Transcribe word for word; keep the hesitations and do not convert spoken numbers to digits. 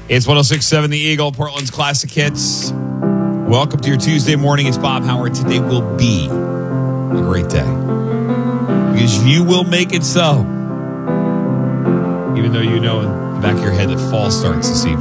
It's one oh six point seven The Eagle, Portland's classic hits. Welcome to your Tuesday morning. It's Bob Howard. Today will be a great day because you will make it so. Even though you know in the back of your head that fall starts this evening.